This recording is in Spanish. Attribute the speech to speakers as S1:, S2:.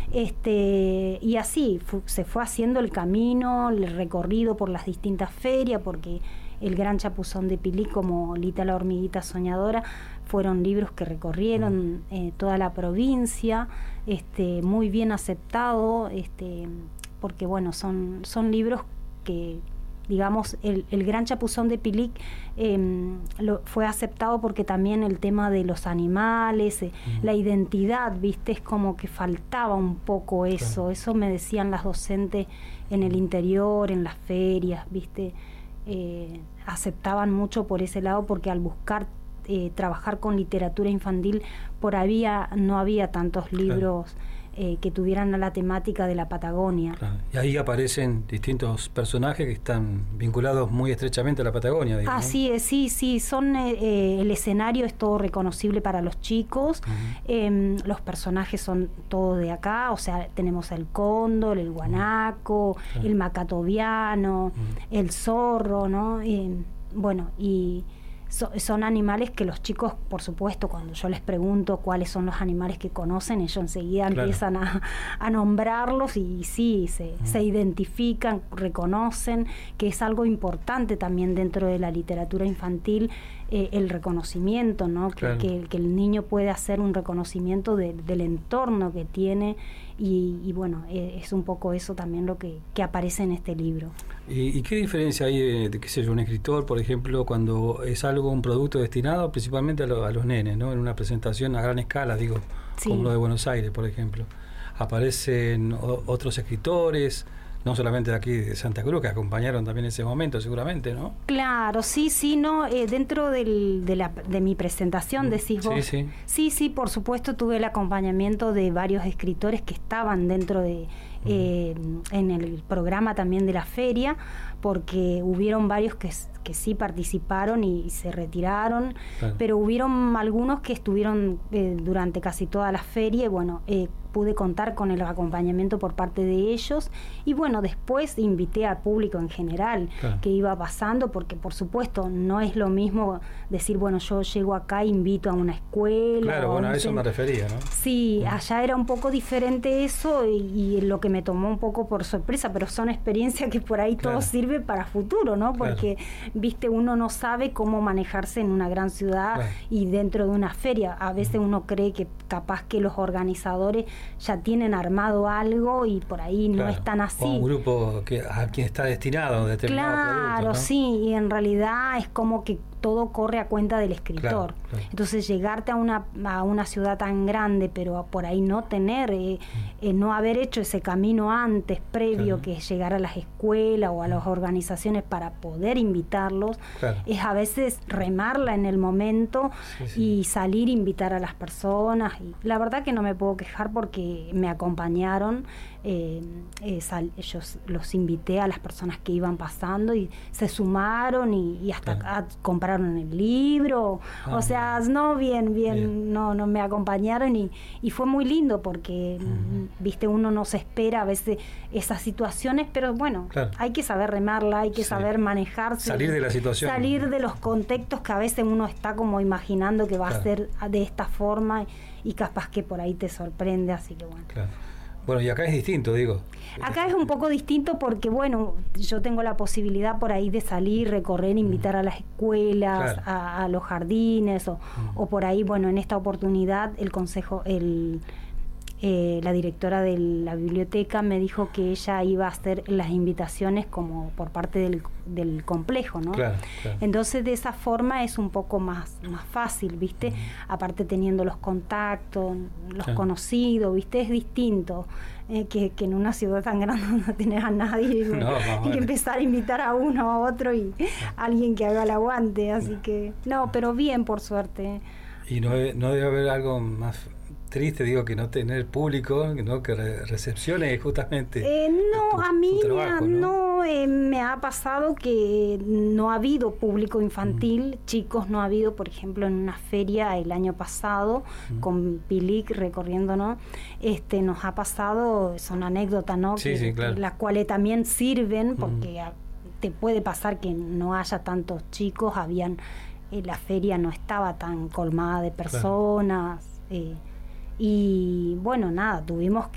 S1: Y así se fue haciendo el camino, el recorrido por las distintas ferias, porque El Gran Chapuzón de Pilic, como Lita la hormiguita soñadora, fueron libros que recorrieron toda la provincia, muy bien aceptado, porque bueno, son libros que, digamos, el Gran Chapuzón de Pilic fue aceptado porque también el tema de los animales, la identidad, viste, es como que faltaba un poco eso. Claro. Eso me decían las docentes en el interior, en las ferias, viste, aceptaban mucho por ese lado, porque al buscar trabajar con literatura infantil no había tantos libros. Claro. Que tuvieran la temática de la Patagonia.
S2: Claro. Y ahí aparecen distintos personajes que están vinculados muy estrechamente a la Patagonia, digamos.
S1: Así es, sí, son el escenario es todo reconocible para los chicos, los personajes son todos de acá, o sea, tenemos el cóndor, el guanaco, el macatoviano, el zorro, ¿no? Bueno, y son animales que los chicos, por supuesto, cuando yo les pregunto cuáles son los animales que conocen, ellos enseguida empiezan a nombrarlos, y sí, se identifican, reconocen, que es algo importante también dentro de la literatura infantil, el reconocimiento, ¿no? Que el niño puede hacer un reconocimiento del entorno que tiene, y bueno, es un poco eso también lo que aparece en este libro.
S2: ¿Y qué diferencia hay de qué sé yo, un escritor, por ejemplo, cuando es un producto destinado principalmente a los nenes, ¿no? En una presentación a gran escala, digo, como lo de Buenos Aires, por ejemplo? Aparecen otros escritores, no solamente de aquí de Santa Cruz, que acompañaron también en ese momento, seguramente, ¿no?
S1: Claro, sí, no, dentro de mi presentación, decís vos. Sí, por supuesto, tuve el acompañamiento de varios escritores que estaban dentro de en el programa también de la feria, porque hubieron varios que sí participaron y se retiraron, pero hubieron algunos que estuvieron durante casi toda la feria, y bueno, pude contar con el acompañamiento por parte de ellos, y bueno, después invité al público en general que iba pasando, porque por supuesto no es lo mismo decir, bueno, yo llego acá e invito a una escuela.
S2: Claro, bueno, a eso me refería, ¿no?
S1: Sí, allá era un poco diferente eso, y lo que me tomó un poco por sorpresa, pero son experiencias que por ahí todo sirve para futuro, ¿no? Porque, viste, uno no sabe cómo manejarse en una gran ciudad y dentro de una feria. A veces uno cree que capaz que los organizadores ya tienen armado algo y por ahí no es tan así.
S2: O un grupo a quien está destinado a un determinado producto, ¿no?
S1: Sí, y en realidad es como que todo corre a cuenta del escritor. Entonces, llegarte a una ciudad tan grande, pero por ahí no tener, no haber hecho ese camino antes, previo, que es llegar a las escuelas o a las organizaciones para poder invitarlos, es a veces remarla en el momento y salir a invitar a las personas. Y la verdad que no me puedo quejar porque me acompañaron, ellos los invité a las personas que iban pasando y se sumaron y hasta compraron el libro, o sea, no, bien. No me acompañaron y fue muy lindo porque, viste, uno no se espera a veces esas situaciones, pero bueno, hay que saber remarla, hay que saber manejarse,
S2: salir de la situación,
S1: salir de los contextos que a veces uno está como imaginando que va a ser de esta forma, y capaz que por ahí te sorprende, así que bueno.
S2: Bueno, y acá es distinto, digo.
S1: Acá es un poco distinto porque, bueno, yo tengo la posibilidad por ahí de salir, recorrer, invitar a las escuelas, a los jardines, o por ahí, bueno, en esta oportunidad el consejo, la directora de la biblioteca me dijo que ella iba a hacer las invitaciones como por parte del complejo, ¿no? Entonces, de esa forma es un poco más fácil, ¿viste? Aparte, teniendo los contactos, los conocidos, ¿viste? Es distinto que en una ciudad tan grande no tenés a nadie y que empezar a invitar a uno a otro y alguien que haga el aguante, así que pero bien, por suerte.
S2: Y no debe haber algo más triste, digo, que no tener público, ¿no? Que recepcione justamente
S1: a mí
S2: trabajo,
S1: me ha pasado que no ha habido público infantil, chicos no ha habido, por ejemplo, en una feria el año pasado con Pilic recorriendo, ¿no? Nos ha pasado, son anécdotas, ¿no? Las cuales también sirven porque te puede pasar que no haya tantos chicos, la feria no estaba tan colmada de personas, y bueno, nada, tuvimos